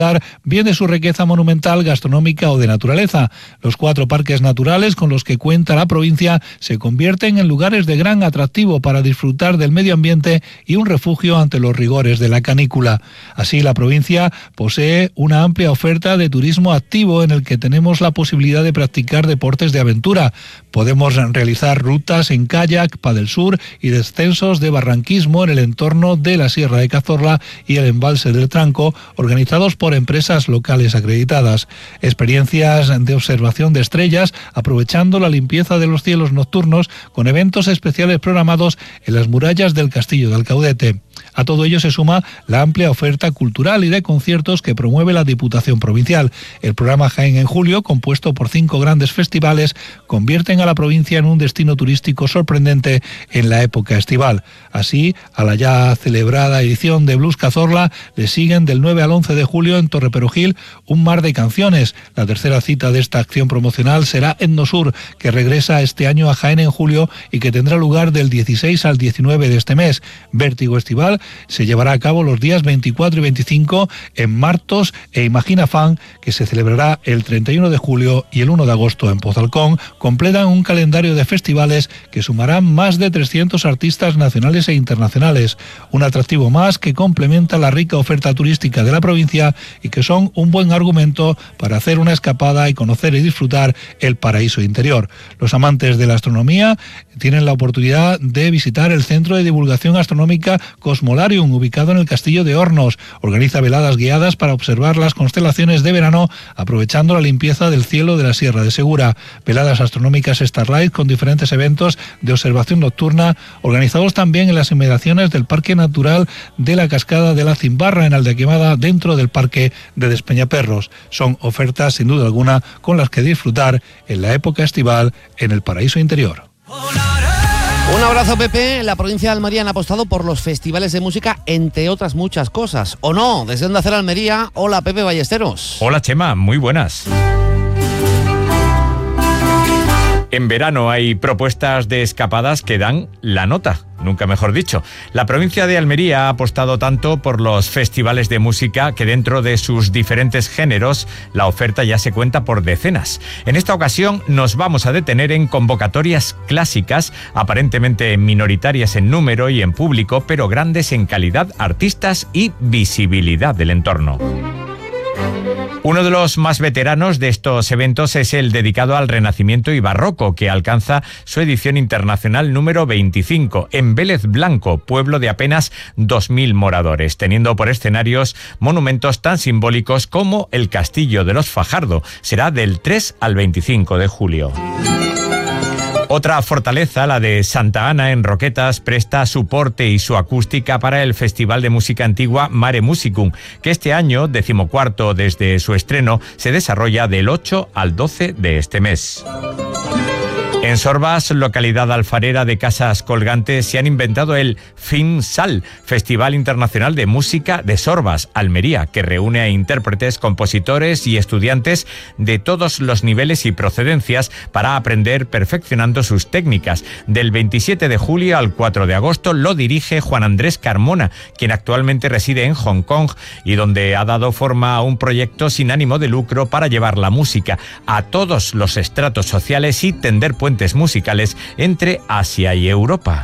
bien de su riqueza monumental, gastronómica o de naturaleza. Los 4 parques naturales con los que cuenta la provincia se convierten en lugares de gran atractivo para disfrutar del medio ambiente y un refugio ante los rigores de la canícula. Así, la provincia posee una amplia oferta de turismo activo en el que tenemos la posibilidad de practicar deportes de aventura. Podemos realizar rutas en kayak, paddle surf y descensos de barranquismo en el entorno de la Sierra de Cazorla y el embalse del Tranco, organizados por empresas locales acreditadas. Experiencias de observación de estrellas, aprovechando la limpieza de los cielos nocturnos, con eventos especiales programados en las murallas del Castillo de Alcaudete. A todo ello se suma la amplia oferta cultural y de conciertos que promueve la Diputación Provincial. El programa Jaén en Julio, compuesto por 5 grandes festivales, convierten a la provincia en un destino turístico sorprendente en la época estival. Así, a la ya celebrada edición de Blues Cazorla le siguen del 9 al 11 de julio en Torreperugil un mar de canciones. La tercera cita de esta acción promocional será Etnosur, que regresa este año a Jaén en julio y que tendrá lugar del 16 al 19 de este mes. Vértigo Estival se llevará a cabo los días 24 y 25 en Martos e Imagina Fan, que se celebrará el 31 de julio y el 1 de agosto en Pozalcón. Completan un calendario de festivales que sumarán más de 300 artistas nacionales e internacionales. Un atractivo más que complementa la rica oferta turística de la provincia y que son un buen argumento para hacer una escapada y conocer y disfrutar el paraíso interior. Los amantes de la astronomía tienen la oportunidad de visitar el Centro de Divulgación Astronómica Cosmolarium, ubicado en el Castillo de Hornos. Organiza veladas guiadas para observar las constelaciones de verano, aprovechando la limpieza del cielo de la Sierra de Segura. Veladas astronómicas Starlight con diferentes eventos de observación nocturna, organizados también en las inmediaciones del Parque Natural de la Cascada de la Cimbarra, en Aldequemada, dentro del Parque de Despeñaperros. Son ofertas, sin duda alguna, con las que disfrutar en la época estival en el paraíso interior. Un abrazo, Pepe. La provincia de Almería han apostado por los festivales de música, entre otras muchas cosas. ¿O no? Desde Onda Cero Almería. Hola, Pepe Ballesteros. Hola, Chema. Muy buenas. En verano hay propuestas de escapadas que dan la nota, nunca mejor dicho. La provincia de Almería ha apostado tanto por los festivales de música que dentro de sus diferentes géneros la oferta ya se cuenta por decenas. En esta ocasión nos vamos a detener en convocatorias clásicas, aparentemente minoritarias en número y en público, pero grandes en calidad, artistas y visibilidad del entorno. Uno de los más veteranos de estos eventos es el dedicado al Renacimiento y Barroco, que alcanza su edición internacional número 25, en Vélez Blanco, pueblo de apenas 2.000 moradores, teniendo por escenarios monumentos tan simbólicos como el Castillo de los Fajardo. Será del 3 al 25 de julio. Otra fortaleza, la de Santa Ana en Roquetas, presta su porte y su acústica para el Festival de Música Antigua Mare Musicum, que este año, 14º desde su estreno, se desarrolla del 8 al 12 de este mes. En Sorbas, localidad alfarera de Casas Colgantes, se han inventado el FIMSAL, Festival Internacional de Música de Sorbas, Almería, que reúne a intérpretes, compositores y estudiantes de todos los niveles y procedencias para aprender perfeccionando sus técnicas. Del 27 de julio al 4 de agosto lo dirige Juan Andrés Carmona, quien actualmente reside en Hong Kong y donde ha dado forma a un proyecto sin ánimo de lucro para llevar la música a todos los estratos sociales y tender puentes musicales entre Asia y Europa.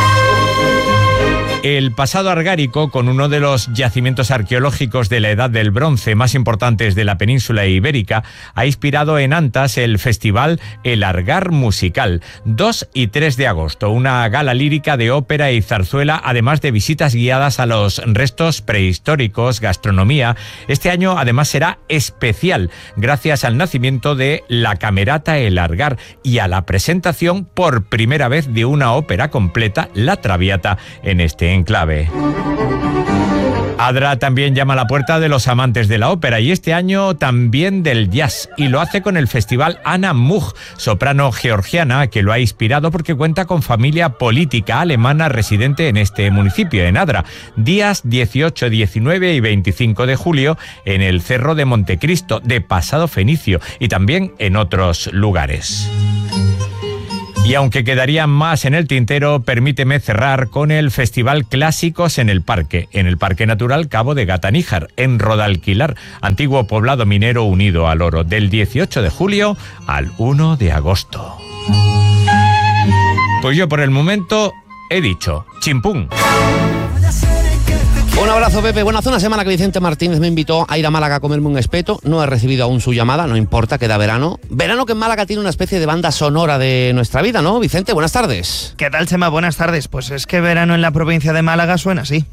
El pasado argárico, con uno de los yacimientos arqueológicos de la Edad del Bronce más importantes de la península ibérica, ha inspirado en Antas el festival El Argar Musical, 2 y 3 de agosto, una gala lírica de ópera y zarzuela, además de visitas guiadas a los restos prehistóricos, gastronomía. Este año además será especial, gracias al nacimiento de la Camerata El Argar y a la presentación por primera vez de una ópera completa, La Traviata, en este enclave. Adra también llama a la puerta de los amantes de la ópera y este año también del jazz, y lo hace con el festival Anna Mug, soprano georgiana que lo ha inspirado porque cuenta con familia política alemana residente en este municipio, en Adra. Días 18, 19 y 25 de julio en el Cerro de Montecristo, de Pasado Fenicio, y también en otros lugares. Y aunque quedaría más en el tintero, permíteme cerrar con el Festival Clásicos en el Parque Natural Cabo de Gata-Níjar, en Rodalquilar, antiguo poblado minero unido al oro, del 18 de julio al 1 de agosto. Pues yo por el momento he dicho chimpún. Un abrazo, Pepe. Bueno, hace una semana que Vicente Martínez me invitó a ir a Málaga a comerme un espeto. No he recibido aún su llamada, no importa, queda verano. Verano que en Málaga tiene una especie de banda sonora de nuestra vida, ¿no? Vicente, buenas tardes. ¿Qué tal, Chema? Buenas tardes. Pues es que verano en la provincia de Málaga suena así.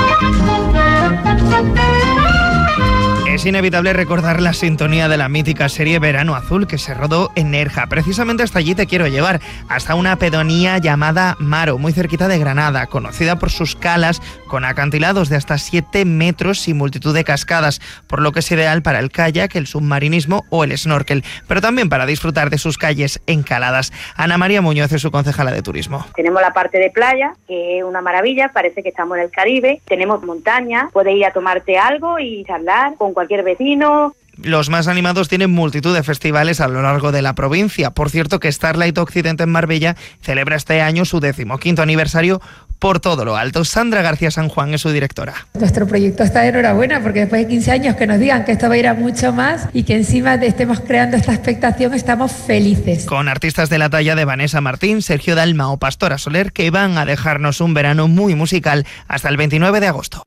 Es inevitable recordar la sintonía de la mítica serie Verano Azul que se rodó en Nerja. Precisamente hasta allí te quiero llevar, hasta una pedanía llamada Maro, muy cerquita de Granada, conocida por sus calas con acantilados de hasta 7 metros y multitud de cascadas, por lo que es ideal para el kayak, el submarinismo o el snorkel, pero también para disfrutar de sus calles encaladas. Ana María Muñoz es su concejala de turismo. Tenemos la parte de playa, que es una maravilla, parece que estamos en el Caribe. Tenemos montaña, puedes ir a tomarte algo y charlar con cualquier vecino. Los más animados tienen multitud de festivales a lo largo de la provincia. Por cierto que Starlight Occidente en Marbella celebra este año su 15º aniversario por todo lo alto. Sandra García San Juan es su directora. Nuestro proyecto está de enhorabuena porque después de 15 años que nos digan que esto va a ir a mucho más y que encima estemos creando esta expectación, estamos felices. Con artistas de la talla de Vanessa Martín, Sergio Dalma o Pastora Soler, que van a dejarnos un verano muy musical hasta el 29 de agosto.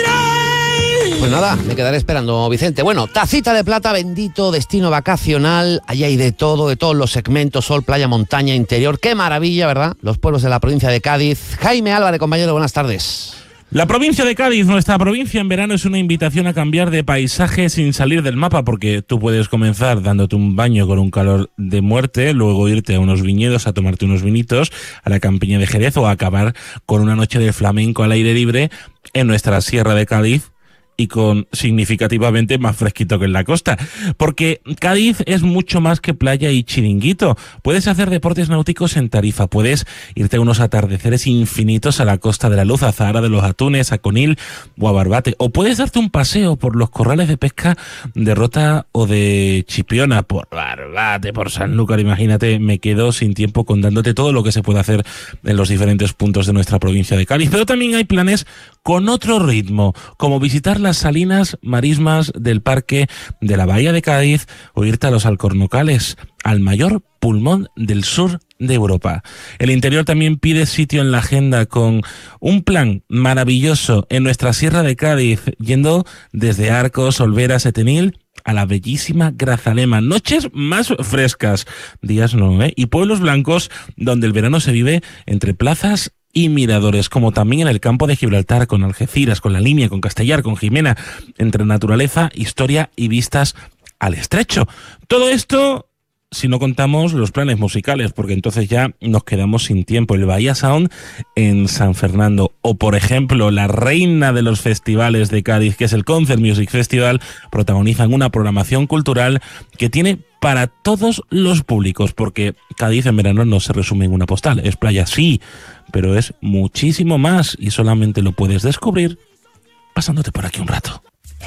Pues nada, me quedaré esperando, Vicente. Bueno, Tacita de Plata, bendito destino vacacional. Allí hay de todo, de todos los segmentos: sol, playa, montaña, interior. ¡Qué maravilla!, ¿verdad? Los pueblos de la provincia de Cádiz. Jaime Álvarez, compañero, buenas tardes. La provincia de Cádiz, nuestra provincia en verano, es una invitación a cambiar de paisaje sin salir del mapa, porque tú puedes comenzar dándote un baño con un calor de muerte, luego irte a unos viñedos a tomarte unos vinitos, a la campiña de Jerez, o a acabar con una noche de flamenco al aire libre en nuestra Sierra de Cádiz, y con significativamente más fresquito que en la costa, porque Cádiz es mucho más que playa y chiringuito. Puedes hacer deportes náuticos en Tarifa, puedes irte a unos atardeceres infinitos a la Costa de la Luz, a Zahara de los Atunes, a Conil o a Barbate, o puedes darte un paseo por los corrales de pesca de Rota o de Chipiona, por Barbate, por Sanlúcar. Imagínate, me quedo sin tiempo contándote todo lo que se puede hacer en los diferentes puntos de nuestra provincia de Cádiz, pero también hay planes con otro ritmo, como visitar las salinas marismas del Parque de la Bahía de Cádiz o irte a los Alcornocales, al mayor pulmón del sur de Europa. El interior también pide sitio en la agenda, con un plan maravilloso en nuestra Sierra de Cádiz, yendo desde Arcos, Olvera, Setenil a la bellísima Grazalema. Noches más frescas, días no, y pueblos blancos donde el verano se vive entre plazas y miradores, como también en el campo de Gibraltar, con Algeciras, con La Línea, con Castellar, con Jimena, entre naturaleza, historia y vistas al estrecho. Todo esto si no contamos los planes musicales, porque entonces ya nos quedamos sin tiempo. El Bahía Sound en San Fernando, o por ejemplo la reina de los festivales de Cádiz, que es el Concert Music Festival, protagonizan una programación cultural que tiene para todos los públicos, porque Cádiz en verano no se resume en una postal. Es playa, sí, pero es muchísimo más, y solamente lo puedes descubrir pasándote por aquí un rato.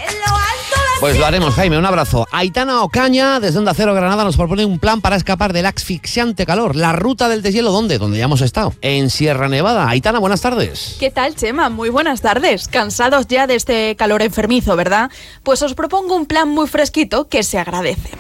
Pues lo haremos, Jaime, un abrazo. Aitana Ocaña, desde Onda Cero Granada, nos propone un plan para escapar del asfixiante calor. La ruta del deshielo, ¿dónde? Donde ya hemos estado, en Sierra Nevada. Aitana, buenas tardes. ¿Qué tal, Chema? Muy buenas tardes. Cansados ya de este calor enfermizo, ¿verdad? Pues os propongo un plan muy fresquito que se agradece.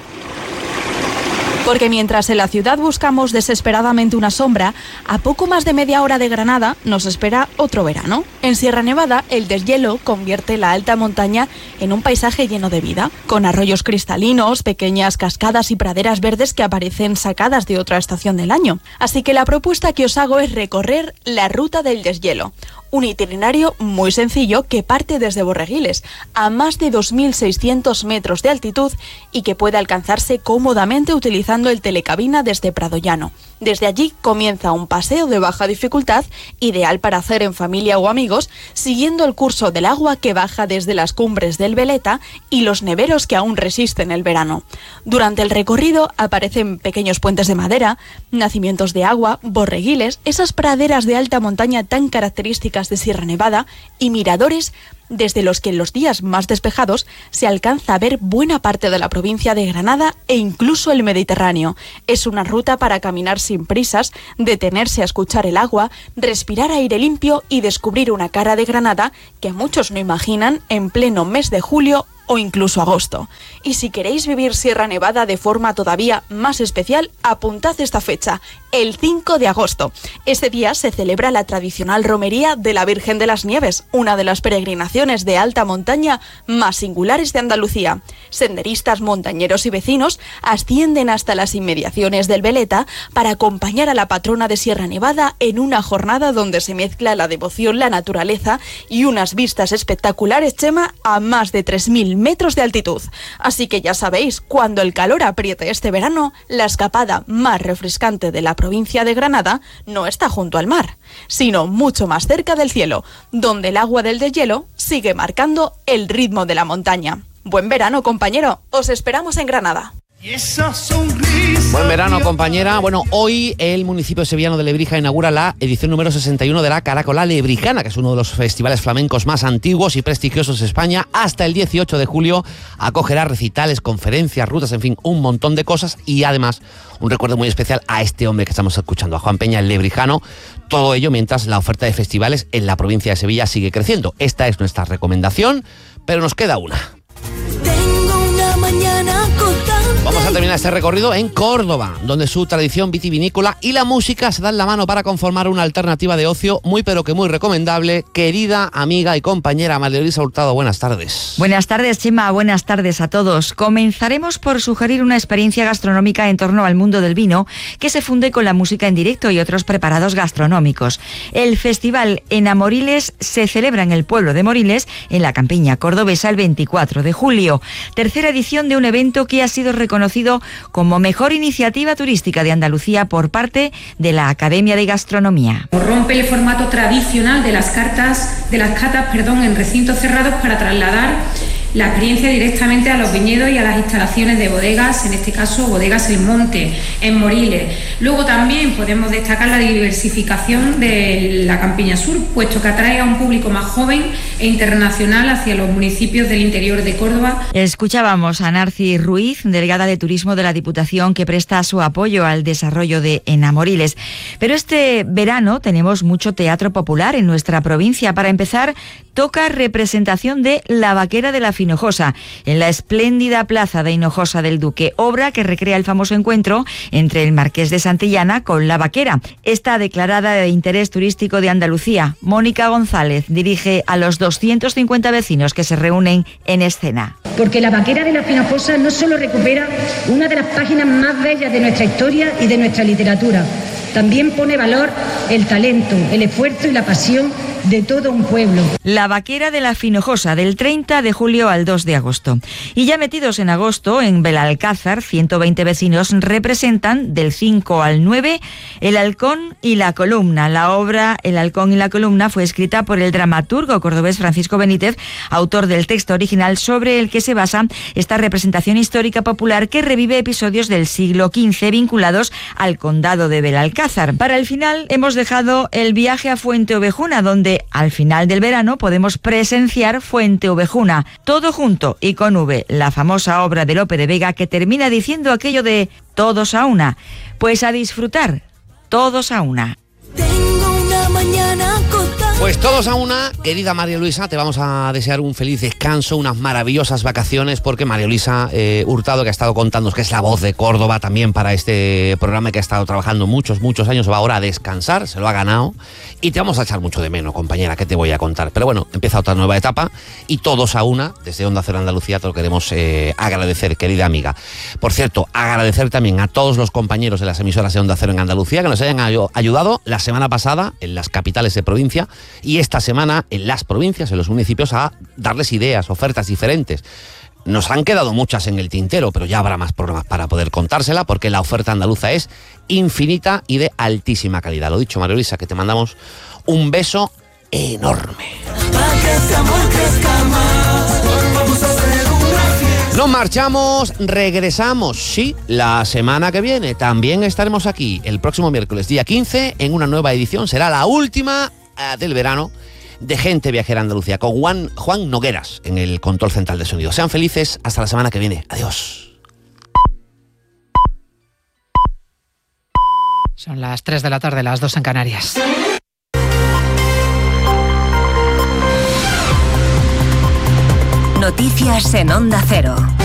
Porque mientras en la ciudad buscamos desesperadamente una sombra, a poco más de media hora de Granada nos espera otro verano. En Sierra Nevada, el deshielo convierte la alta montaña en un paisaje lleno de vida, con arroyos cristalinos, pequeñas cascadas y praderas verdes que aparecen sacadas de otra estación del año. Así que la propuesta que os hago es recorrer la ruta del deshielo. Un itinerario muy sencillo que parte desde Borreguiles, a más de 2.600 metros de altitud, y que puede alcanzarse cómodamente utilizando el telecabina desde Pradollano. Desde allí comienza un paseo de baja dificultad, ideal para hacer en familia o amigos, siguiendo el curso del agua que baja desde las cumbres del Veleta y los neveros que aún resisten el verano. Durante el recorrido aparecen pequeños puentes de madera, nacimientos de agua, borreguiles, esas praderas de alta montaña tan características de Sierra Nevada, y miradores desde los que en los días más despejados se alcanza a ver buena parte de la provincia de Granada e incluso el Mediterráneo. Es una ruta para caminar sin prisas, detenerse a escuchar el agua, respirar aire limpio y descubrir una cara de Granada que muchos no imaginan en pleno mes de julio o incluso agosto. Y si queréis vivir Sierra Nevada de forma todavía más especial, apuntad esta fecha, el 5 de agosto. Este día se celebra la tradicional romería de la Virgen de las Nieves, una de las peregrinaciones de alta montaña más singulares de Andalucía. Senderistas, montañeros y vecinos ascienden hasta las inmediaciones del Veleta para acompañar a la patrona de Sierra Nevada en una jornada donde se mezcla la devoción, la naturaleza y unas vistas espectaculares, Chema, a más de 3.000 metros de altitud. Así que ya sabéis, cuando el calor apriete este verano, la escapada más refrescante de la provincia de Granada no está junto al mar, sino mucho más cerca del cielo, donde el agua del deshielo sigue marcando el ritmo de la montaña. Buen verano, compañero. Os esperamos en Granada. Buen verano, compañera. Bueno, hoy el municipio sevillano de Lebrija inaugura la edición número 61 de la Caracola Lebrijana, que es uno de los festivales flamencos más antiguos y prestigiosos de España. Hasta el 18 de julio acogerá recitales, conferencias, rutas, en fin, un montón de cosas. Y además, un recuerdo muy especial a este hombre que estamos escuchando, a Juan Peña, el lebrijano. Todo ello mientras la oferta de festivales en la provincia de Sevilla sigue creciendo. Esta es nuestra recomendación, pero nos queda una. Vamos a terminar este recorrido en Córdoba, donde su tradición vitivinícola y la música se dan la mano para conformar una alternativa de ocio muy pero que muy recomendable. Querida amiga y compañera María Luisa Hurtado, buenas tardes. Buenas tardes, Chema, buenas tardes a todos. Comenzaremos por sugerir una experiencia gastronómica en torno al mundo del vino que se funde con la música en directo y otros preparados gastronómicos. El festival Enamoriles se celebra en el pueblo de Moriles, en la campiña cordobesa, el 24 de julio. Tercera edición de un evento que ha sido reconocido como mejor iniciativa turística de Andalucía por parte de la Academia de Gastronomía. Rompe el formato tradicional de las catas en recintos cerrados para trasladar la experiencia directamente a los viñedos y a las instalaciones de bodegas, en este caso Bodegas El Monte, en Moriles. Luego también podemos destacar la diversificación de la Campiña Sur, puesto que atrae a un público más joven e internacional hacia los municipios del interior de Córdoba. Escuchábamos a Narci Ruiz, delegada de Turismo de la Diputación, que presta su apoyo al desarrollo de Enamoriles. Pero este verano tenemos mucho teatro popular en nuestra provincia. Para empezar, toca representación de La Vaquera de la Hinojosa, en la espléndida plaza de Hinojosa del Duque, obra que recrea el famoso encuentro entre el marqués de Santillana con la vaquera. Está declarada de interés turístico de Andalucía. Mónica González dirige a los 250 vecinos que se reúnen en escena. Porque La Vaquera de la Hinojosa no solo recupera una de las páginas más bellas de nuestra historia y de nuestra literatura, también pone valor el talento, el esfuerzo y la pasión de todo un pueblo. La Vaquera de la Hinojosa, del 30 de julio al 2 de agosto. Y ya metidos en agosto, en Belalcázar, 120 vecinos representan del 5 al 9 El Halcón y la Columna. La obra El Halcón y la Columna fue escrita por el dramaturgo cordobés Francisco Benítez, autor del texto original sobre el que se basa esta representación histórica popular que revive episodios del siglo XV vinculados al condado de Belalcázar. Para el final hemos dejado el viaje a Fuente Ovejuna, donde al final del verano podemos presenciar Fuente Ovejuna, todo junto y con V, la famosa obra de Lope de Vega que termina diciendo aquello de todos a una. Pues a disfrutar, todos a una. Pues todos a una, querida María Luisa, te vamos a desear un feliz descanso, unas maravillosas vacaciones, porque María Luisa Hurtado, que ha estado contándonos que es la voz de Córdoba también para este programa, que ha estado trabajando muchos años, va ahora a descansar, se lo ha ganado, y te vamos a echar mucho de menos, compañera, que te voy a contar. Pero bueno, empieza otra nueva etapa, y todos a una, desde Onda Cero Andalucía, te lo queremos agradecer, querida amiga. Por cierto, agradecer también a todos los compañeros de las emisoras de Onda Cero en Andalucía que nos hayan ayudado la semana pasada en las capitales de provincia, y esta semana en las provincias, en los municipios, a darles ideas, ofertas diferentes. Nos han quedado muchas en el tintero, pero ya habrá más programas para poder contársela, porque la oferta andaluza es infinita y de altísima calidad. Lo dicho, María Luisa, que te mandamos un beso enorme. Nos marchamos, regresamos, sí, la semana que viene. También estaremos aquí el próximo miércoles, día 15, en una nueva edición. Será la última del verano, de Gente Viajera Andalucía, con Juan Nogueras en el control central de sonido. Sean felices, hasta la semana que viene. Adiós. Son las 3 de la tarde, las 2 en Canarias. Noticias en Onda Cero.